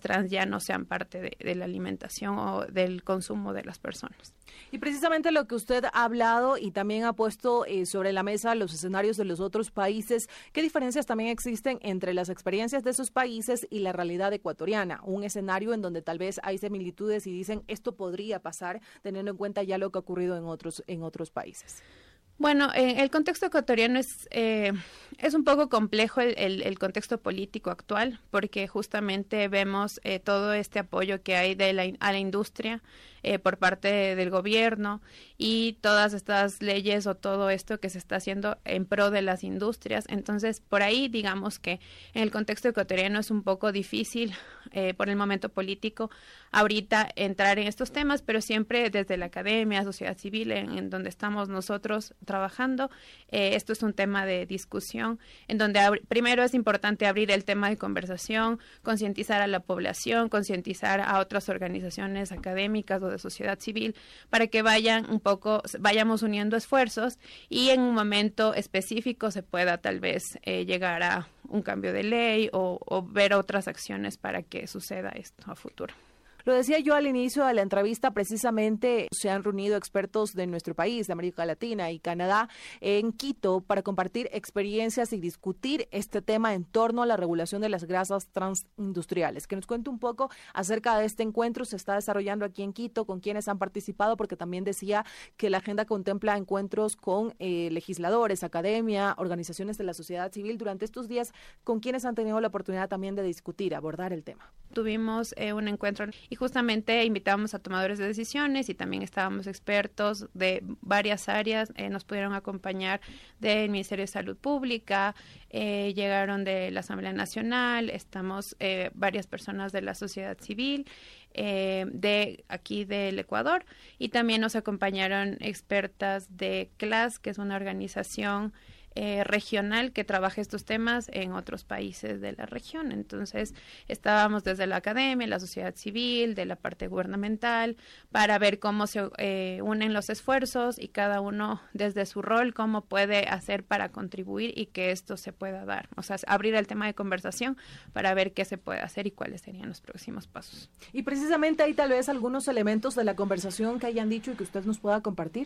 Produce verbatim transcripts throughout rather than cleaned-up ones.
trans ya no sean parte de, de la alimentación o del consumo de las personas. Y precisamente lo que usted ha hablado y también ha puesto eh, sobre la mesa los escenarios de los otros países, ¿qué diferencias también existen entre las experiencias de esos países y la realidad ecuatoriana? Un escenario en donde tal vez hay similitudes y dicen esto podría pasar teniendo en cuenta ya lo que ha ocurrido en otros, en otros países. Bueno, eh, el contexto ecuatoriano es eh, es un poco complejo el, el, el contexto político actual, porque justamente vemos eh, todo este apoyo que hay de la, a la industria eh, por parte del gobierno y todas estas leyes o todo esto que se está haciendo en pro de las industrias. Entonces, por ahí digamos que en el contexto ecuatoriano es un poco difícil eh, por el momento político ahorita entrar en estos temas, pero siempre desde la academia, sociedad civil, en, en donde estamos nosotros trabajando, eh, esto es un tema de discusión, en donde abri- primero es importante abrir el tema de conversación, concientizar a la población, concientizar a otras organizaciones académicas o de sociedad civil, para que vayan un poco, vayamos uniendo esfuerzos y en un momento específico se pueda tal vez eh, llegar a un cambio de ley o, o ver otras acciones para que suceda esto a futuro. Lo decía yo al inicio de la entrevista, precisamente se han reunido expertos de nuestro país, de América Latina y Canadá, en Quito para compartir experiencias y discutir este tema en torno a la regulación de las grasas transindustriales. Que nos cuente un poco acerca de este encuentro, se está desarrollando aquí en Quito, con quienes han participado, porque también decía que la agenda contempla encuentros con eh, legisladores, academia, organizaciones de la sociedad civil durante estos días, con quienes han tenido la oportunidad también de discutir, abordar el tema. Tuvimos eh, un encuentro y justamente invitamos a tomadores de decisiones y también estábamos expertos de varias áreas, eh, nos pudieron acompañar del Ministerio de Salud Pública, eh, llegaron de la Asamblea Nacional, estamos eh, varias personas de la sociedad civil, eh, de aquí del Ecuador, y también nos acompañaron expertas de C L A S, que es una organización Eh, regional que trabaja estos temas en otros países de la región. Entonces estábamos desde la academia, la sociedad civil, de la parte gubernamental, para ver cómo se eh, unen los esfuerzos y cada uno desde su rol, cómo puede hacer para contribuir y que esto se pueda dar. O sea, abrir el tema de conversación para ver qué se puede hacer y cuáles serían los próximos pasos. Y precisamente hay tal vez algunos elementos de la conversación que hayan dicho y que usted nos pueda compartir.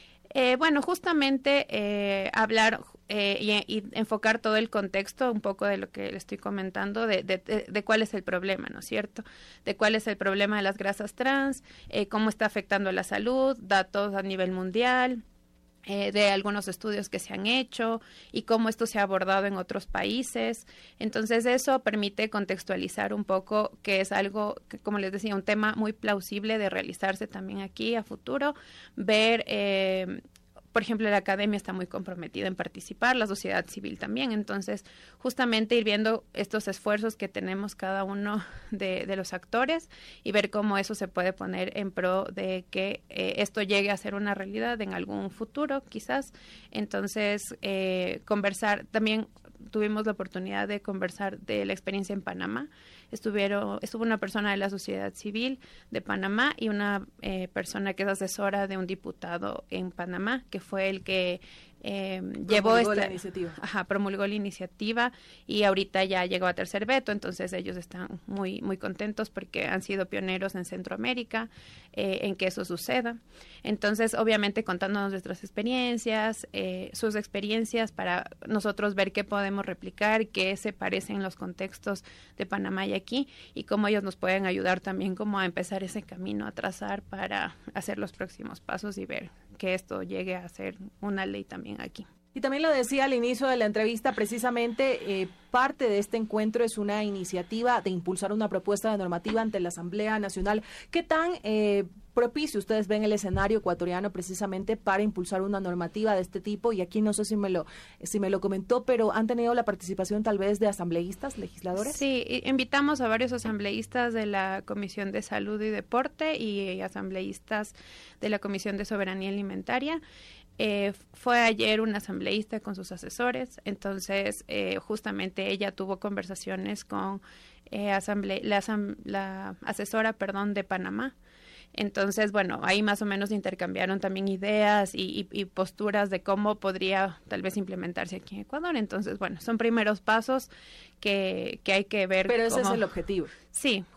Eh, bueno, justamente eh, hablar eh, y, y enfocar todo el contexto, un poco de lo que le estoy comentando, de, de, de, de cuál es el problema, ¿no es cierto? De cuál es el problema de las grasas trans, eh, cómo está afectando la salud, datos a nivel mundial, Eh, de algunos estudios que se han hecho y cómo esto se ha abordado en otros países. Entonces eso permite contextualizar un poco que es algo, que, como les decía, un tema muy plausible de realizarse también aquí a futuro, ver... Eh, Por ejemplo, la academia está muy comprometida en participar, la sociedad civil también. Entonces, justamente ir viendo estos esfuerzos que tenemos cada uno de, de los actores y ver cómo eso se puede poner en pro de que eh, esto llegue a ser una realidad en algún futuro, quizás. Entonces, eh, conversar también. Tuvimos la oportunidad de conversar de la experiencia en Panamá. Estuvieron, estuvo una persona de la sociedad civil de Panamá y una eh, persona que es asesora de un diputado en Panamá, que fue el que eh, llevó esta, la iniciativa. Ajá, promulgó la iniciativa y ahorita ya llegó a tercer veto, entonces ellos están muy muy contentos porque han sido pioneros en Centroamérica eh, en que eso suceda. Entonces, obviamente, contándonos nuestras experiencias, eh, sus experiencias para nosotros ver qué podemos replicar, qué se parecen los contextos de Panamá y aquí y cómo ellos nos pueden ayudar también como a empezar ese camino a trazar para hacer los próximos pasos y ver que esto llegue a ser una ley también aquí. Y también lo decía al inicio de la entrevista, precisamente eh, parte de este encuentro es una iniciativa de impulsar una propuesta de normativa ante la Asamblea Nacional. ¿Qué tan eh, propicio ustedes ven el escenario ecuatoriano precisamente para impulsar una normativa de este tipo? Y aquí no sé si me lo si me lo comentó, pero ¿han tenido la participación tal vez de asambleístas, legisladores? Sí, invitamos a varios asambleístas de la Comisión de Salud y Deporte y asambleístas de la Comisión de Soberanía Alimentaria. Eh, fue ayer una asambleísta con sus asesores, entonces eh, justamente ella tuvo conversaciones con eh, asamble la, la asesora perdón, de Panamá. Entonces, bueno, ahí más o menos intercambiaron también ideas y, y, y posturas de cómo podría tal vez implementarse aquí en Ecuador. Entonces, bueno, son primeros pasos que, que hay que ver. Pero ese cómo... es el objetivo. Sí.